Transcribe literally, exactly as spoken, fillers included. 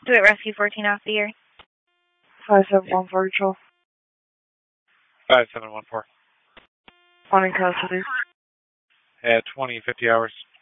Do it Rescue fourteen off the air. five seven one four control. five seven one four. One in custody. At twenty fifty hours.